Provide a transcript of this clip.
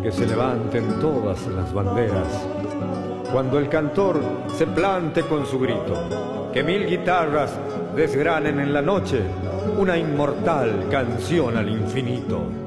que se levanten todas las banderas, cuando el cantor se plante con su grito, que 1000 guitarras desgranen en la noche una inmortal canción al infinito.